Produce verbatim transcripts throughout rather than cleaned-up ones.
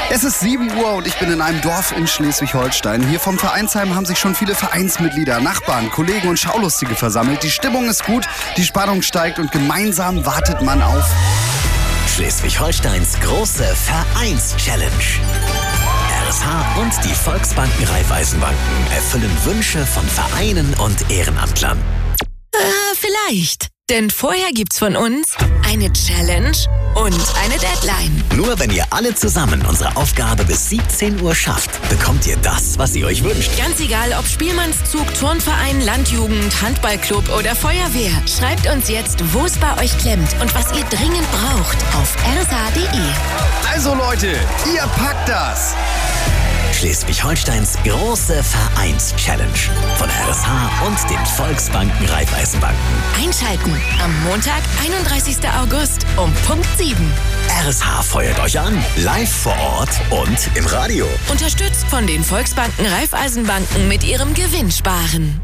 Es ist sieben Uhr und ich bin in einem Dorf in Schleswig-Holstein. Hier vom Vereinsheim haben sich schon viele Vereinsmitglieder, Nachbarn, Kollegen und Schaulustige versammelt. Die Stimmung ist gut, die Spannung steigt und gemeinsam wartet man auf Schleswig-Holsteins große Vereins-Challenge. R S H und die Volksbanken Raiffeisenbanken erfüllen Wünsche von Vereinen und Ehrenamtlern. Äh, vielleicht. Denn vorher gibt's von uns eine Challenge und eine Deadline. Nur wenn ihr alle zusammen unsere Aufgabe bis siebzehn Uhr schafft, bekommt ihr das, was ihr euch wünscht. Ganz egal, ob Spielmannszug, Turnverein, Landjugend, Handballclub oder Feuerwehr. Schreibt uns jetzt, wo es bei euch klemmt und was ihr dringend braucht auf r s h punkt d e. Also Leute, ihr packt das! Schleswig-Holsteins große Vereins-Challenge von R S H und den Volksbanken Raiffeisenbanken. Einschalten am Montag, einunddreißigsten August um Punkt sieben. R S H feuert euch an, live vor Ort und im Radio. Unterstützt von den Volksbanken Raiffeisenbanken mit ihrem Gewinnsparen.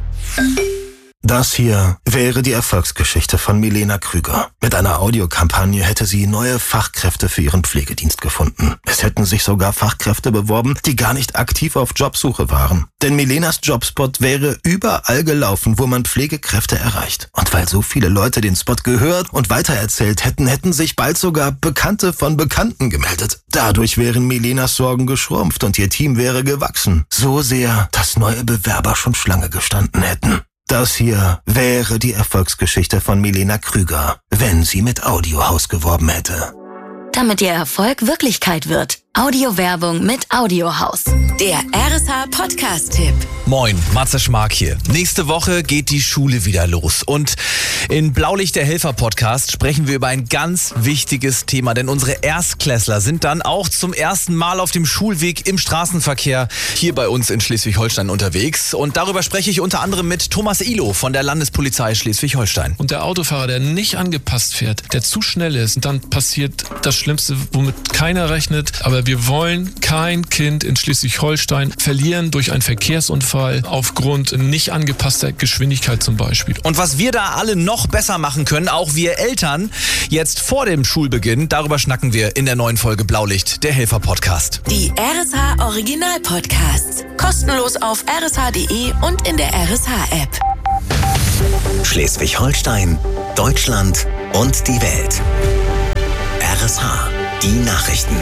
Das hier wäre die Erfolgsgeschichte von Milena Krüger. Mit einer Audiokampagne hätte sie neue Fachkräfte für ihren Pflegedienst gefunden. Es hätten sich sogar Fachkräfte beworben, die gar nicht aktiv auf Jobsuche waren. Denn Milenas Jobspot wäre überall gelaufen, wo man Pflegekräfte erreicht. Und weil so viele Leute den Spot gehört und weitererzählt hätten, hätten sich bald sogar Bekannte von Bekannten gemeldet. Dadurch wären Milenas Sorgen geschrumpft und ihr Team wäre gewachsen. So sehr, dass neue Bewerber schon Schlange gestanden hätten. Das hier wäre die Erfolgsgeschichte von Milena Krüger, wenn sie mit Audiohaus geworben hätte. Damit ihr Erfolg Wirklichkeit wird. Audiowerbung mit Audiohaus. Der R S H Podcast-Tipp. Moin, Matze Schmark hier. Nächste Woche geht die Schule wieder los. Und in Blaulicht der Helfer-Podcast sprechen wir über ein ganz wichtiges Thema. Denn unsere Erstklässler sind dann auch zum ersten Mal auf dem Schulweg im Straßenverkehr hier bei uns in Schleswig-Holstein unterwegs. Und darüber spreche ich unter anderem mit Thomas Ihlow von der Landespolizei Schleswig-Holstein. Und der Autofahrer, der nicht angepasst fährt, der zu schnell ist, und dann passiert das Schlimmste, womit keiner rechnet. Aber wir wollen kein Kind in Schleswig-Holstein verlieren durch einen Verkehrsunfall aufgrund nicht angepasster Geschwindigkeit zum Beispiel. Und was wir da alle noch besser machen können, auch wir Eltern, jetzt vor dem Schulbeginn, darüber schnacken wir in der neuen Folge Blaulicht, der Helfer-Podcast. Die R S H Original-Podcasts. Kostenlos auf r s h punkt d e und in der R S H-App. Schleswig-Holstein, Deutschland und die Welt. R S H, die Nachrichten.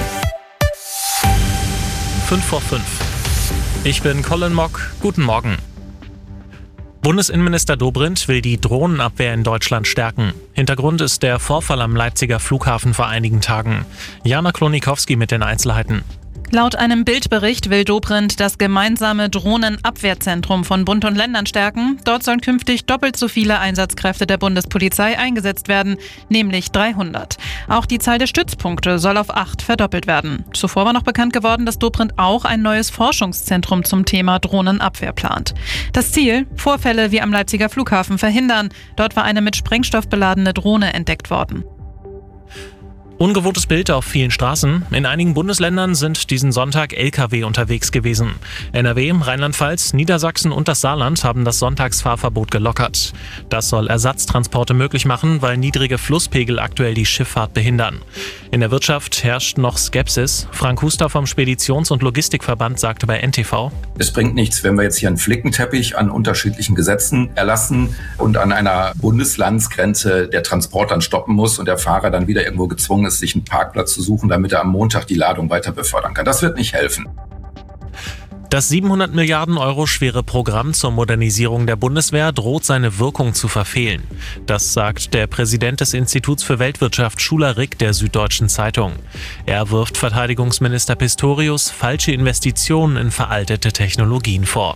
fünf vor fünf. Ich bin Colin Mock. Guten Morgen. Bundesinnenminister Dobrindt will die Drohnenabwehr in Deutschland stärken. Hintergrund ist der Vorfall am Leipziger Flughafen vor einigen Tagen. Jana Klonikowski mit den Einzelheiten. Laut einem Bildbericht will Dobrindt das gemeinsame Drohnenabwehrzentrum von Bund und Ländern stärken. Dort sollen künftig doppelt so viele Einsatzkräfte der Bundespolizei eingesetzt werden, nämlich dreihundert. Auch die Zahl der Stützpunkte soll auf acht verdoppelt werden. Zuvor war noch bekannt geworden, dass Dobrindt auch ein neues Forschungszentrum zum Thema Drohnenabwehr plant. Das Ziel: Vorfälle wie am Leipziger Flughafen verhindern. Dort war eine mit Sprengstoff beladene Drohne entdeckt worden. Ungewohntes Bild auf vielen Straßen. In einigen Bundesländern sind diesen Sonntag L K W unterwegs gewesen. N R W, Rheinland-Pfalz, Niedersachsen und das Saarland haben das Sonntagsfahrverbot gelockert. Das soll Ersatztransporte möglich machen, weil niedrige Flusspegel aktuell die Schifffahrt behindern. In der Wirtschaft herrscht noch Skepsis. Frank Huster vom Speditions- und Logistikverband sagte bei N T V: Es bringt nichts, wenn wir jetzt hier einen Flickenteppich an unterschiedlichen Gesetzen erlassen und an einer Bundeslandsgrenze der Transport dann stoppen muss und der Fahrer dann wieder irgendwo gezwungen ist, sich einen Parkplatz zu suchen, damit er am Montag die Ladung weiter befördern kann. Das wird nicht helfen. Das siebenhundert Milliarden Euro schwere Programm zur Modernisierung der Bundeswehr droht seine Wirkung zu verfehlen. Das sagt der Präsident des Instituts für Weltwirtschaft Schula Rick der Süddeutschen Zeitung. Er wirft Verteidigungsminister Pistorius falsche Investitionen in veraltete Technologien vor.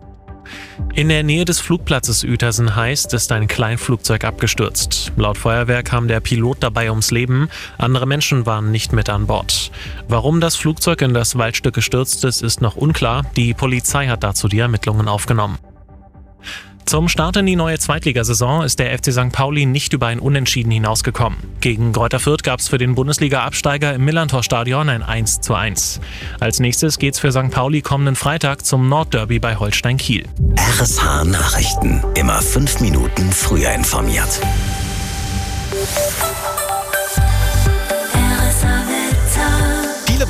In der Nähe des Flugplatzes Uetersen-Heist ist ein Kleinflugzeug abgestürzt. Laut Feuerwehr kam der Pilot dabei ums Leben, andere Menschen waren nicht mit an Bord. Warum das Flugzeug in das Waldstück gestürzt ist, ist noch unklar. Die Polizei hat dazu die Ermittlungen aufgenommen. Zum Start in die neue Zweitligasaison ist der F C Sankt Pauli nicht über ein Unentschieden hinausgekommen. Gegen Greuther Fürth gab es für den Bundesliga-Absteiger im Millantor-Stadion ein eins zu eins. Als nächstes geht's für Sankt Pauli kommenden Freitag zum Nordderby bei Holstein Kiel. R S H Nachrichten. Immer fünf Minuten früher informiert.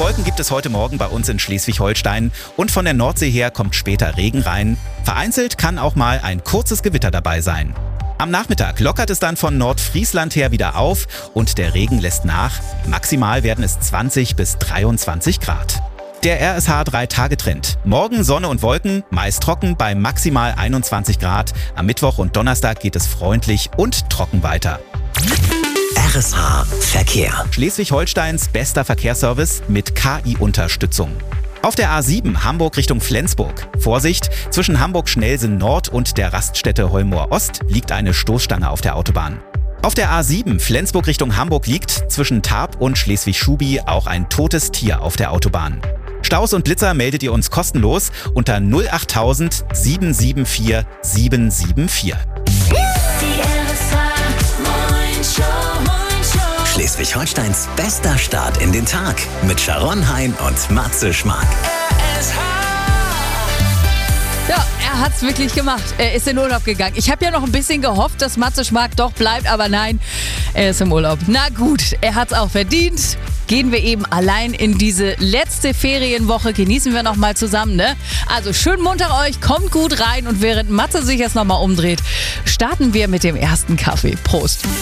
Wolken gibt es heute Morgen bei uns in Schleswig-Holstein und von der Nordsee her kommt später Regen rein. Vereinzelt kann auch mal ein kurzes Gewitter dabei sein. Am Nachmittag lockert es dann von Nordfriesland her wieder auf und der Regen lässt nach. Maximal werden es zwanzig bis dreiundzwanzig Grad. Der R S H drei Tage Trend. Morgen Sonne und Wolken, meist trocken bei maximal einundzwanzig Grad. Am Mittwoch und Donnerstag geht es freundlich und trocken weiter. R S H Verkehr. Schleswig-Holsteins bester Verkehrsservice mit K I-Unterstützung. Auf der A sieben Hamburg Richtung Flensburg. Vorsicht, zwischen Hamburg-Schnelsen Nord und der Raststätte Holmoor Ost liegt eine Stoßstange auf der Autobahn. Auf der A sieben Flensburg Richtung Hamburg liegt zwischen Tarp und Schleswig-Schubi auch ein totes Tier auf der Autobahn. Staus und Blitzer meldet ihr uns kostenlos unter null achttausend sieben sieben vier sieben sieben vier. Schleswig-Holsteins bester Start in den Tag mit Sharon Hein und Matze Schmark. Ja, er hat's wirklich gemacht. Er ist in Urlaub gegangen. Ich habe ja noch ein bisschen gehofft, dass Matze Schmark doch bleibt, aber nein, er ist im Urlaub. Na gut, er hat's auch verdient. Gehen wir eben allein in diese letzte Ferienwoche, genießen wir nochmal zusammen, ne? Also schön munter euch, kommt gut rein und während Matze sich jetzt nochmal umdreht, starten wir mit dem ersten Kaffee. Prost!